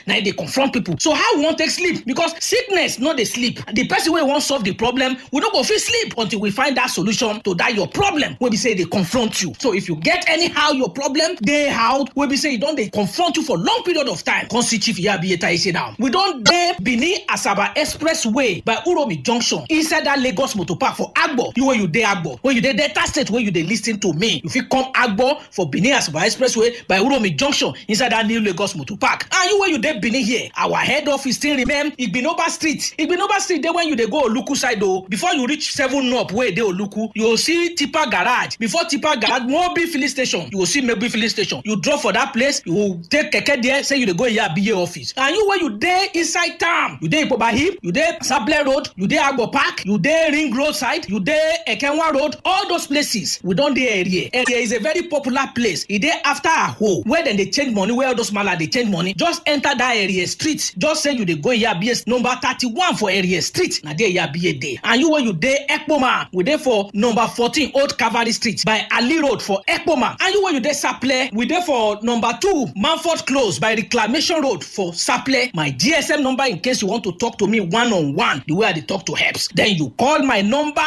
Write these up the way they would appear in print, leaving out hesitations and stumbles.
Now they confront people. So how we want to take sleep? Because sickness not the sleep. The person wey won't solve the problem, we don't go fit sleep until we find that solution to that your problem. When we say they confront you. So if you get anyhow your problem, they out. When we say you don't they confront you for long period of time. Consi Chief Iyabi Etaise now. We don't dey Benin Asaba Expressway by Uromi Junction inside that Lagos Motor Park for Agbo. You where you dey Agbo. When you dey Delta State where you dey listen to me. If you come Agbo for Benin Asaba Expressway by Uromi Junction inside that new Lagos Motor Park. And you where you dey Benin here. Our head office still remain Igbinoba Street. Igbinoba Street there when you dey go Oluku side though. Before you reach 7 up where they Oluku, you will see Tipa Garage. Before Tipa Garage, Mobi filling station. You will see Mobi filling station. You drop for that place. You will take keke there. Say you dey go Iyabiye office. And you where you dey inside town. You dey Ipobahi. You dey Saple Road. You dey Agbo Park. You dey Ring Road side. You dey Ekenwa Road. All those places we don dey area. Area is a very popular place. E dey after Aho where then they change money. Where all those mala they change money. Just enter that area street. Just say you dey go Iyabiye number 31 for area street. Na there Iyabiye dey. And you where you dey Ekpoma. We dey for number 14 Old Cavalry Street by Ali Road for Ekpoma. And you where you dey Saple. We dey for number 2 Manford Close by Reclamation Road for Saple. My GSM number in case you want to talk to me one-on-one. The way I dey talk to helps. Then you call my number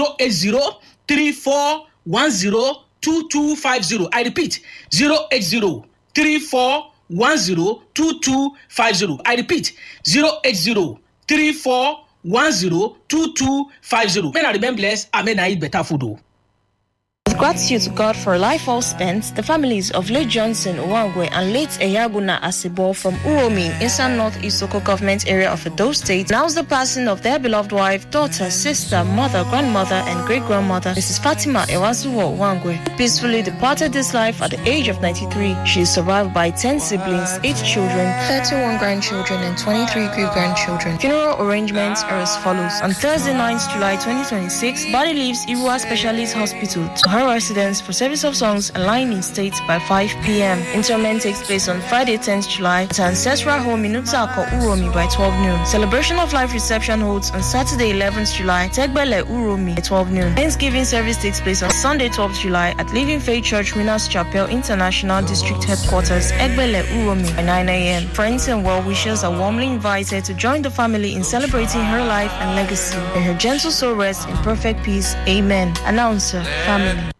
080-3410-2250. I repeat 080-3410-2250. I repeat 080-3410-2250. May I remain blessed. Amen. I eat better food. With gratitude to God for a life well spent, the families of late Johnson Owangwe and late Eyaguna Asibo from Uromi, Eastern Northeast Local Government Area of Edo State, announce the passing of their beloved wife, daughter, sister, mother, grandmother, and great-grandmother, Mrs. Fatima Ewazuwo Owangwe, who peacefully departed this life at the age of 93. She is survived by 10 siblings, 8 children, 31 grandchildren, and 23 great-grandchildren. Funeral arrangements are as follows. On Thursday, 9th July 2026, body leaves Iwa Specialist Hospital to her residence for service of songs and lying in state by 5 p.m. Interment takes place on Friday, 10th July at her ancestral home in Utako, Uromi by 12 noon. Celebration of life reception holds on Saturday, 11th July at Egbele, Uromi by 12 noon. Thanksgiving service takes place on Sunday, 12th July at Living Faith Church Winners Chapel International District Headquarters, Egbele, Uromi by 9 a.m. Friends and well-wishers are warmly invited to join the family in celebrating her life and legacy. May her gentle soul rest in perfect peace. Amen. Announcer, family.